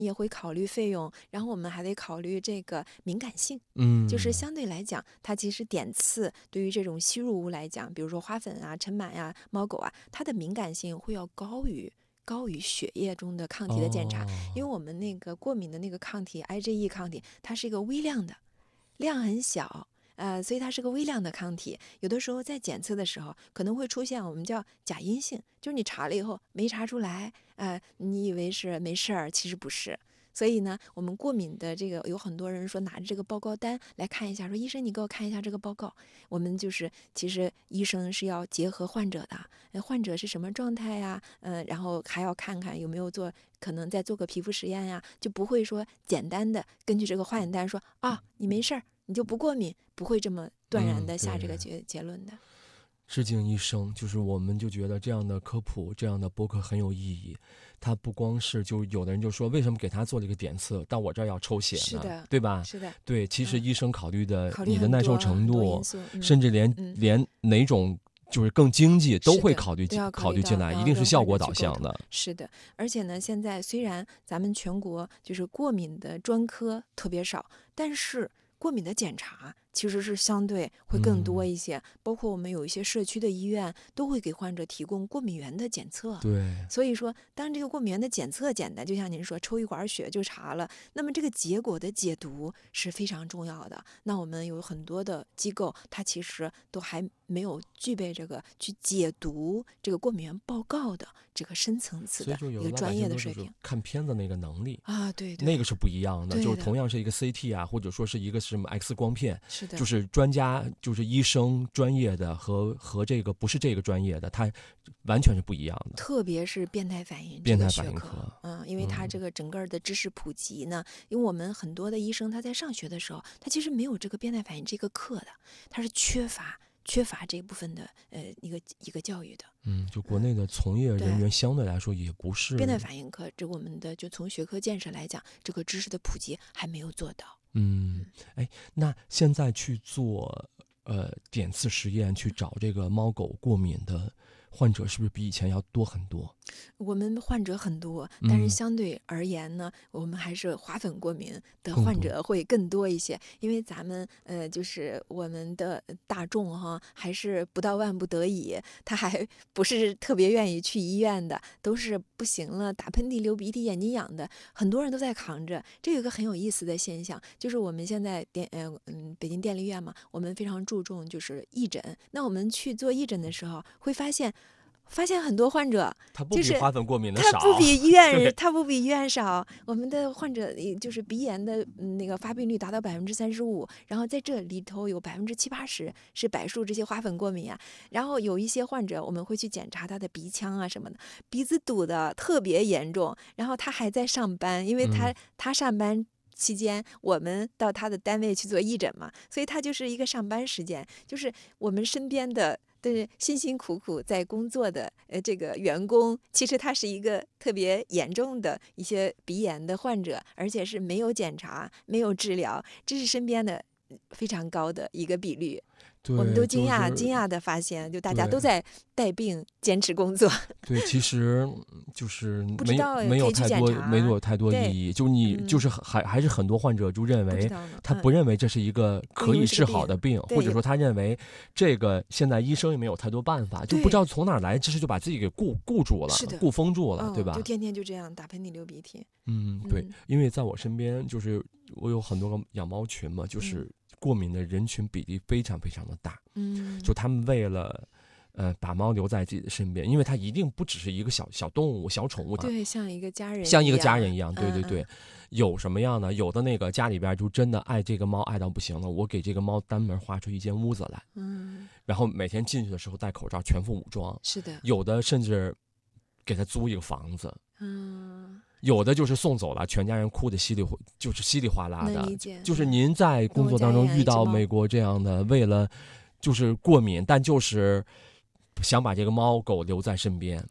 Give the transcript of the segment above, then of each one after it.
也会考虑费用，然后我们还得考虑这个敏感性。就是嗯， 相对来讲，它其实点刺对于这种吸入物来讲，比如说花粉啊、尘螨呀、猫狗啊，它的敏感性会要高于血液中的抗体的检查，因为哦， 我们那个过敏的那个抗体 IgE 抗体，它是一个微量的，量很小。所以它是个微量的抗体，有的时候在检测的时候可能会出现我们叫假阴性，就是你查了以后没查出来，你以为是没事儿，其实不是。所以呢，我们过敏的这个有很多人说拿着这个报告单来看一下，说医生你给我看一下这个报告。我们就是其实医生是要结合患者的，患者是什么状态呀？然后还要看看有没有做，可能再做个皮肤实验呀，就不会说简单的根据这个化验单说啊你没事儿，你就不过敏，不会这么断然的下这对。 个结论的。 致敬医生，就是我们就觉得这样的科普、这样的播客很有意义。它不光是就有的人就说，为什么给他做了一个点刺，但我这儿要抽血呢？ 是的， 对吧？ 是的， 对，其实医生考虑的考虑你的耐受很多程度， 很多因素， 甚至嗯， 连哪种就是更经济都是的， 会考虑都要考虑到， 考虑进来，一要定是效果跟患者去沟通。 导向的。 是的，而且呢，现在虽然咱们全国就是过敏的专科特别少，但是过敏的检查其实是相对会更多嗯， 一些。包括我们有一些社区的医院都会给患者提供过敏源的检测。 对， 所以说，当这个过敏源的检测简单，就像您说，抽一管血就查了，那么这个结果的解读是非常重要的。那我们有很多的机构，它其实都还没有具备这个去解读这个过敏源报告的这个深层次所以的就有的老百一个专业姓都就是的水平看片子那个能力。 啊。对对那个是不一样的，就是对的， 同样是一个 CT 啊，或者说是一个什么 X 光片， 是的。 就是专家就是医生专业的和这个不是这个专业的，它完全是不一样的。 特别是变态反应这变态个学科， 反应科， 因为它这个整个的知识普及呢，因为我们很多的医生他在上学的时候，他其实没有这个变态反应这个课的，他是缺乏这部分的一个教育的。 就国内的从业人对， 员相对来说也不变态是， 反应课，这我们的就从学科建设来讲，这个知识的普及还没有做到。 嗯，哎，那现在去做点刺实验，去找这个猫狗过敏的患者，是不是比以前要多很多？ 我们患者很多，但是嗯， 相对而言呢，我们还是花粉过敏的患更多， 者会更多一些，因为咱们就是我们的大众哈，还是不到万不得已，他还不是特别愿意去医院的，都是不行了，打喷嚏、流鼻涕、眼睛痒的，很多人都在扛着。这有一个很有意思的现象，就是我们现在北京电力院嘛，我们非常注重就是义诊。那我们去做义诊的时候，会发现很多患者它不就是比花粉过敏的他少。 不比医院， 对， 他不比医院少。我们的患者就是鼻炎的那个发病率达到35%，然后在这里头有70%-80%是柏树这些花粉过敏啊。然后有一些患者我们会去检查他的鼻腔啊什么的，鼻子堵的特别严重，然后他还在上班，因为嗯， 他上班。期间，我们到他的单位去做义诊嘛，所以他就是一个上班时间，就是我们身边的辛辛苦苦在工作的这个员工，其实他是一个特别严重的一些鼻炎的患者，而且是没有检查、没有治疗，这是身边的非常高的一个比率。我们都对，就是惊讶的发现，就大家对。 都在带病坚持工作， 对，其实就是不知道没可以去检查。 有太多意对， 义。就你就嗯， 是还是很多患者就认为不知道呢， 他不认为这是一个不因为可以治好是个病， 的病，或对， 者说他认为这个现在医生也没有太多办法，就不知对， 道从哪儿来知识就把自己给固住了， 是的， 固封住了，对就吧？ 天天就这样打喷嚏、流鼻涕， 对， 嗯因为在我身边就是我有很多个养猫群嘛，就嗯是过敏的人群比例非常非常的大。就嗯， 他们为了把猫留在自己的身边，因为它一定不只是一个小动物、小宠物嘛， 对，像一个家人像一个家一样， 人一样。对对对， 嗯嗯有什么样的？有的那个家里边就真的爱这个猫爱到不行了，我给这个猫单门划出一间屋子来， 嗯， 然后每天进去的时候戴口罩，全副武装。 是的， 有的甚至给他租一个房子。 嗯， 有的就是送走了，全家人哭的就是稀里哗啦的。 能理解。 就是您在那我家也工作当中遇养一只猫， 到美国这样的，为了就是过敏，但就是想把这个猫狗留在身边。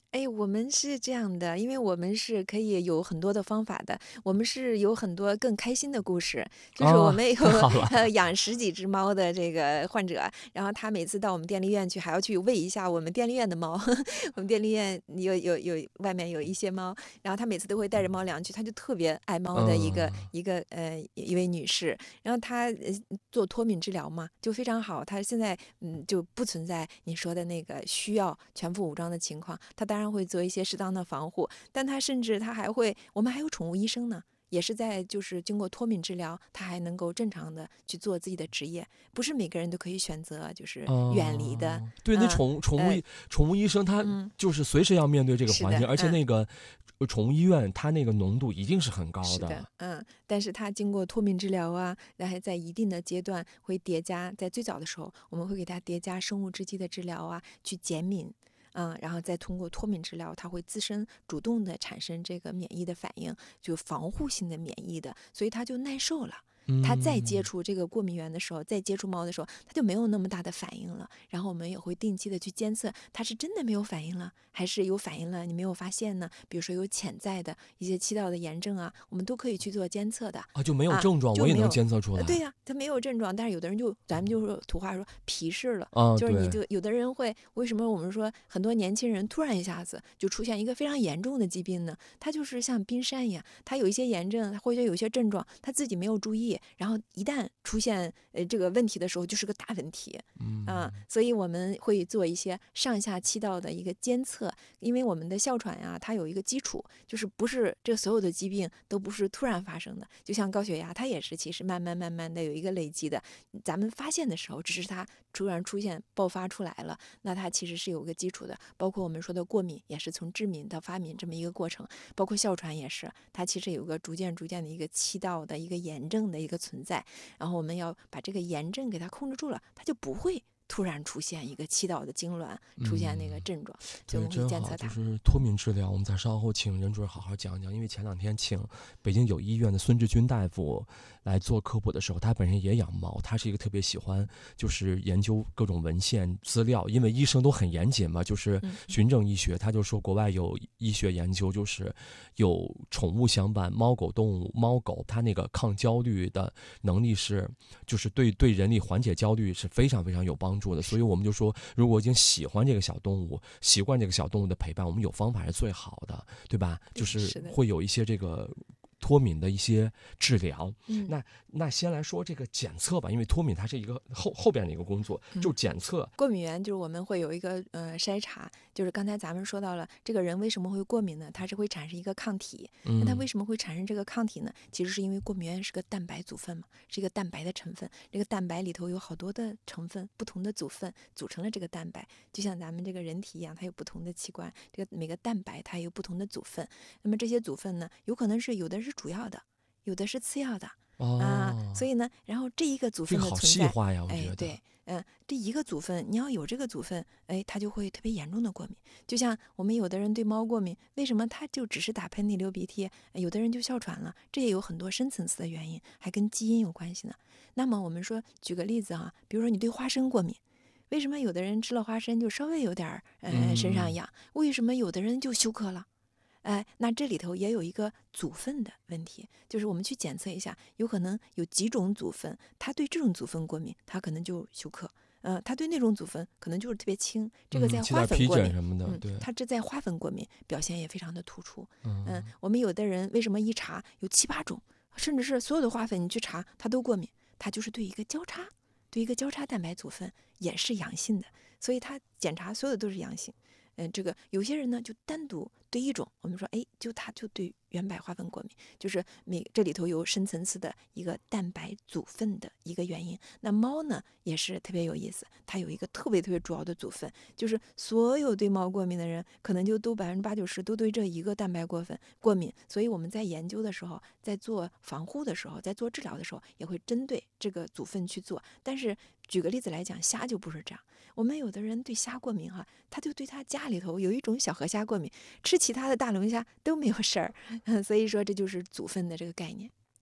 哎，我们是这样的，因为我们是可以有很多的方法的，我们是有很多更开心的故事。就是我啊， 们有太好了。 养十几只猫的这个患者，然后他每次到我们电力院去，还要去喂一下我们电力院的猫。我们电力院有外面有一些猫，然后他每次都会带着猫粮去，他就特别爱猫的嗯， 一位女士。然后她做脱敏治疗嘛，就非常好。她现在就不存在你说的那个需要全副武装的情况，她当然会做一些适当的防护，但她甚至她还会，我们还有宠物医生呢。也是在就是经过脱敏治疗，他还能够正常的去做自己的职业，不是每个人都可以选择就是远离的， 对，那嗯宠物医生他嗯， 就是随时要面对这个环境， 是的， 而且那个宠物医院它那个浓度一定是很高是的， 的。 但是它经过脱敏治疗啊，然后在一定的阶段会叠加，在最早的时候，我们会给它叠加生物制剂的治疗啊，去减敏，然后再通过脱敏治疗，它会自身主动的产生这个免疫的反应，就防护性的免疫的，所以它就耐受了。它再接嗯， 触这个过敏源的时候，再接触猫的时候，它就没有那么大的反应了。然后我们也会定期的去监测，它是真的没有反应了，还是有反应了你没有发现呢？比如说有潜在的一些气道的炎症啊，我们都可以去做监测的。 啊，就没有症状， 就没有， 我也能监测出来。 对呀，他没有症状，但是有的人就咱们就说土话说皮实了， 啊， 就是你对。 就有的人会为什么我们说很多年轻人突然一下子就出现一个非常严重的疾病呢？他就是像冰山一样，他有一些炎症或者有些症状，他自己没有注意，然后一旦出现这个问题的时候，就是个大问题。所以我们会做一些上下气道的一个监测，因为我们的哮喘呀，它有一个基础，就是不是这所有的疾病都不是突然发生的，就像高血压，它也是其实慢慢的有一个累积的，咱们发现的时候，只是它突然出现爆发出来了，那它其实是有个基础的，包括我们说的过敏，也是从致敏到发敏这么一个过程，包括哮喘也是，它其实有个逐渐的一个气道的一个炎症的一个存在，然后我们要把这个炎症给它控制住了，它就不会突然出现一个气道的痉挛，出现那个嗯， 症状，所以对， 我们会真好， 监测它。 就是脱敏治疗，我们再稍后请任主任好好讲讲。因为前两天请北京友谊医院的孙志军大夫来做科普的时候，他本身也养猫，他是一个特别喜欢就是研究各种文献资料，因为医生都很严谨嘛，就是嗯循证医学。他就说国外有医学研究，就是有宠物相伴，猫狗动物，猫狗它那个抗焦虑的能力是，就是对人力缓解焦虑是非常非常有帮助的。所以我们就说，如果已经喜欢这个小动物，习惯这个小动物的陪伴，我们有方法是最好的，对吧？就是是的， 会有一些这个脱敏的一些治疗。 嗯那先来说这个检测吧，因为脱敏它是一个后边的一个工作，就嗯。 检测。 过敏源就是我们会有一个筛查，就是刚才咱们说到了，这个人为什么会过敏呢？它是会产生一个抗体。那它为嗯什么会产生这个抗体呢？其实是因为过敏源是个蛋白组分嘛，是一个蛋白的成分。这个蛋白里头有好多的成分，不同的组分组成了这个蛋白，就像咱们这个人体一样，它有不同的器官，这个每个蛋白它有不同的组分。那么这些组分呢，有可能是有的是主要的，有的是次要的。所哦， 以呢，然后这一个组分的这个好存在， 细化呀，我哎， 觉得。 对，这一个组分，你要有这个组分，哎，它就会特别严重的过敏。就像我们有的人对猫过敏，为什么他就只是打喷嚏、流鼻涕，有的人就哮喘了？这也有很多深层次的原因，还跟基因有关系呢。那么我们说，举个例子啊，比如说你对花生过敏，为什么有的人吃了花生就稍微有点身上嗯， 痒？为什么有的人就休克了？那这里头也有一个组分的问题，就是我们去检测一下，有可能有几种组分，他对这种组分过敏，他可能就休克。他对那种组分可能就是特别轻，这个在起花点皮疹粉过敏， 什么的，对。 他这在花粉过敏表现也非常的突出。 嗯我们有的人为什么一查有7、8种，甚至是所有的花粉你去查他都过敏，他就是对一个交叉，对一个交叉蛋白组分也是阳性的，所以他检查所有的都是阳性。这个有些人呢就单独对一种，我们说，哎，他就对原白花粉过敏，就是这里头有深层次的一个蛋白组分的一个原因。那猫呢也是特别有意思，它有一个特别主要的组分，就是所有对猫过敏的人，可能就都80%-90%都对这一个蛋白过敏。所以我们在研究的时候，在做防护的时候，在做治疗的时候，也会针对这个组分去做。但是举个例子来讲，虾就不是这样。我们有的人对虾过敏他就对他家里头有一种小河虾过敏，吃其他的大龙虾都没有事儿。所以说这就是组分的这个概念。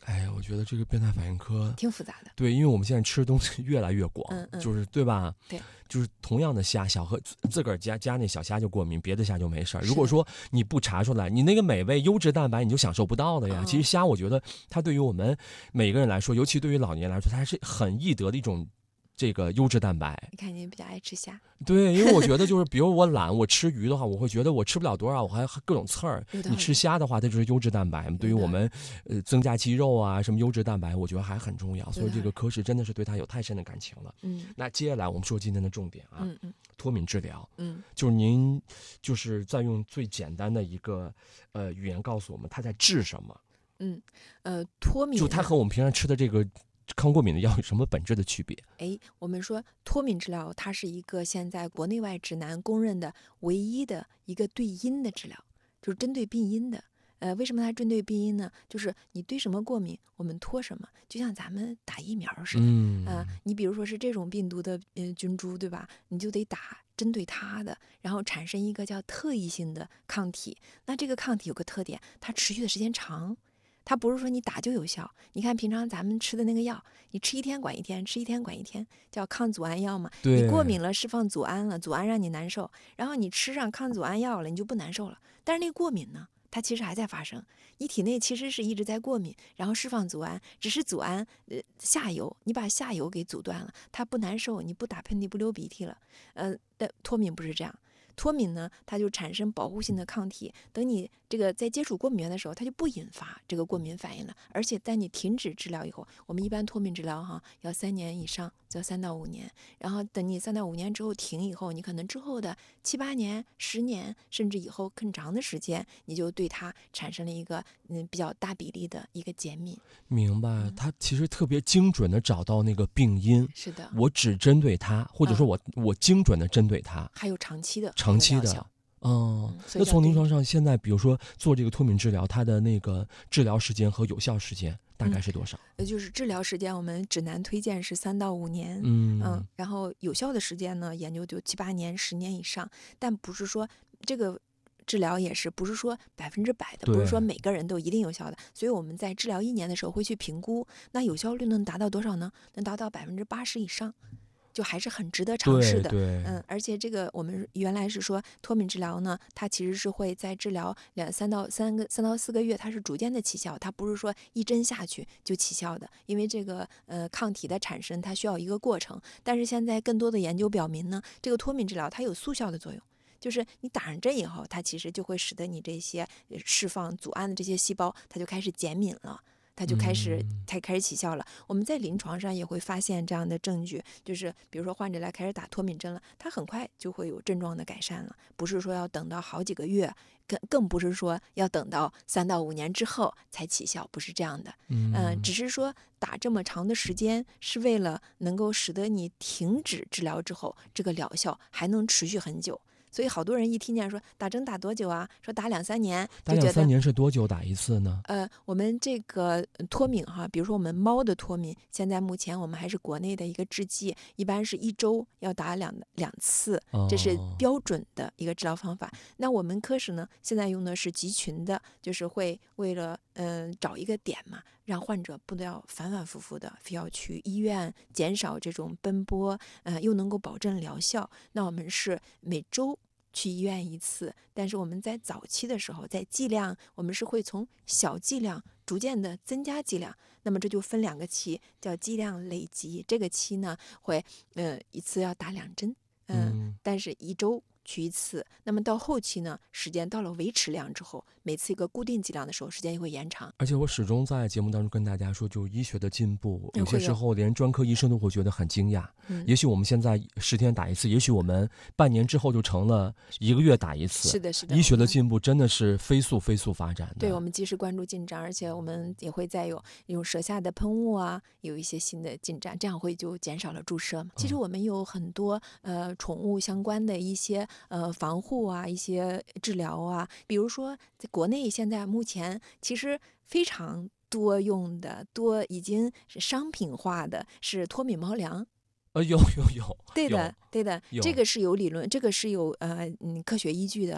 哎呀，我觉得这个变态反应科挺复杂的。 对，因为我们现在吃的东西越来越广，就是对吧？ 对， 就是同样的虾，小河自个儿家那小虾就过敏，别的虾就没事儿。如果是的说你不查出来，你那个美味优质蛋白你就享受不到的呀。其实虾，我觉得它对于我们每个人来说，尤其对于老年人来说，它还是很易得的一种这个优质蛋白。 你看您比较爱吃虾， 对，因为我觉得就是，比如我懒，我吃鱼的话，我会觉得我吃不了多少，我还各种刺儿。你吃虾的话，它就是优质蛋白，对于我们增加肌肉啊，什么优质蛋白，我觉得还很重要。所以这个科室真的是对它有太深的感情了。那接下来我们说今天的重点啊，脱敏治疗。就是您就是在用最简单的一个语言告诉我们它在治什么。 脱敏就它和我们平常吃的这个抗过敏的药有什么本质的区别？ 我们说脱敏治疗，它是一个现在国内外指南公认的唯一的一个对因的治疗，就是针对病因的。为什么它针对病因呢？就是你对什么过敏，我们脱什么，就像咱们打疫苗似的。你比如说是这种病毒的菌株，对吧？你就得打针对它的，然后产生一个叫特异性的抗体。那这个抗体有个特点，它持续的时间长。它不是说你打就有效，你看平常咱们吃的那个药，你吃一天管一天，吃一天管一天，叫抗组胺药嘛。你过敏了，释放组胺了，组胺让你难受，然后你吃上抗组胺药了，你就不难受了。但是那个过敏呢，它其实还在发生，你体内其实是一直在过敏，然后释放组胺，只是组胺下游，你把下游给阻断了，它不难受，你不打喷嚏不流鼻涕了。但脱敏不是这样。脱敏呢，它就产生保护性的抗体，等你这个在接触过敏源的时候，它就不引发这个过敏反应了。而且在你停止治疗以后，我们一般脱敏治疗要3年以上，要3到5年。然后等你3到5年之后停以后，你可能之后的7、8年、10年，甚至以后更长的时间，你就对它产生了一个比较大比例的一个减敏。 明白，它其实特别精准的找到那个病因。 是的， 我只针对它，或者说我精准的针对它， 还有长期的。 那从临床上现在，比如说做这个脱敏治疗，它的那个治疗时间和有效时间大概是多少？ 就是治疗时间，我们指南推荐是3到5年。然后有效的时间呢，研究就7、8年、10年以上。但不是说这个治疗也是不是说100%的，不是说每个人都一定有效的。所以我们在治疗1年的时候会去评估，那有效率能达到多少呢？能达到80%以上。就还是很值得尝试的。而且这个我们原来是说脱敏治疗呢，它其实是会在治疗3到4个月，它是逐渐的起效，它不是说一针下去就起效的，因为这个抗体的产生它需要一个过程。但是现在更多的研究表明呢，这个脱敏治疗它有速效的作用。就是你打上针以后，它其实就会使得你这些释放组胺的这些细胞，它就开始减敏了。它就开始起效了。我们在临床上也会发现这样的证据，就是比如说患者来开始打脱敏针了，他很快就会有症状的改善了，不是说要等到好几个月，更不是说要等到3到5年之后才起效，不是这样的。只是说打这么长的时间是为了能够使得你停止治疗之后，这个疗效还能持续很久。所以好多人一听见说打针打多久啊？说打2、3年， 打2、3年是多久打一次呢？ 我们这个脱敏比如说我们猫的脱敏，现在目前我们还是国内的一个制剂，一般是1周要打两次，这是标准的一个治疗方法。那我们科室呢，现在用的是集群的，就是会为了找一个点嘛，让患者不要反反复复的非要去医院，减少这种奔波，又能够保证疗效。那我们是每周去医院1次，但是我们在早期的时候，在剂量我们是会从小剂量逐渐的增加剂量。那么这就分2个期，叫剂量累积。这个期呢会1次要打2针，但是1周去1次。那么到后期呢，时间到了维持量之后，每次一个固定剂量的时候，时间也会延长。 而且我始终在节目当中跟大家说，就医学的进步，有些时候连专科医生都会觉得很惊讶。也许我们现在10天打1次，也许我们半年之后就成了1个月打1次。 是的，是的。 医学的进步真的是飞速发展的。 对，我们及时关注进展，而且我们也会再有舌下的喷雾啊，有一些新的进展，这样会就减少了注射嘛。其实我们有很多宠物相关的一些防护啊，一些治疗啊，比如说在国内现在目前其实非常多用的已经是商品化的是脱敏猫粮。 有， 对的，这个是有理论，这个是有科学依据的。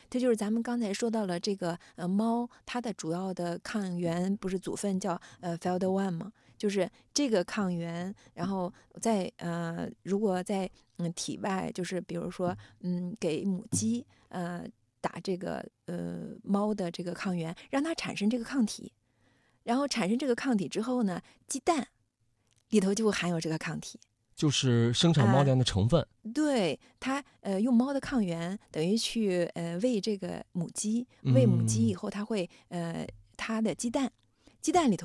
这就是咱们刚才说到了这个猫，它的主要的抗原不是组分叫FELD1吗？就是这个抗原，然后如果在体外，就是比如说给母鸡打这个猫的这个抗原，让它产生这个抗体，然后产生这个抗体之后呢，鸡蛋里头就含有这个抗体。 就是生产猫粮的成分。 对，它用猫的抗原等于去喂这个母鸡，喂母鸡以嗯。 后它会它的鸡蛋里头。